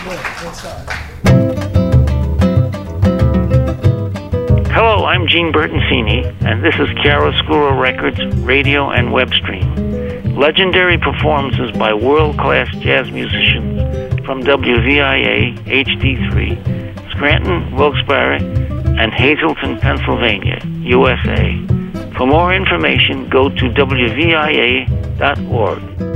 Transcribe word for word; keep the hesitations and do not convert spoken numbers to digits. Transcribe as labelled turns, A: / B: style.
A: Hello, I'm Gene Bertoncini, and this is Chiaroscuro Records radio and web stream. Legendary performances by world-class jazz musicians from W V I A H D three, Scranton, Wilkes-Barre, and Hazleton, Pennsylvania, U S A. For more information, go to W V I A dot org.